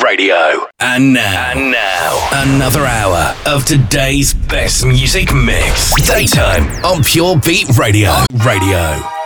Radio. And now, another hour of today's best music mix. Daytime on Pure Beat Radio.